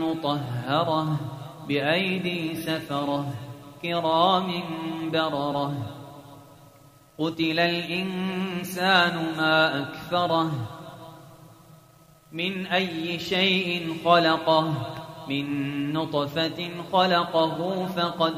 مطهرة بأيدي سفرة كرام بررة قتل الإنسان ما أكفره من أي شيء خلقه من نطفة خلقه فقدره